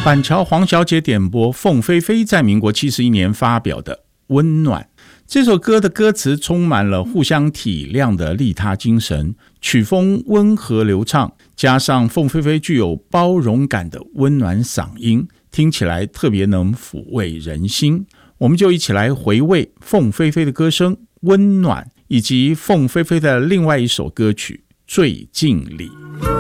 板桥黄小姐点播凤飞飞在民国71年发表的《温暖》。这首歌的歌词充满了互相体谅的利他精神，曲风温和流畅，加上凤飞飞具有包容感的温暖嗓音，听起来特别能抚慰人心。我们就一起来回味凤飞飞的歌声《温暖》，以及凤飞飞的另外一首歌曲《最近里》。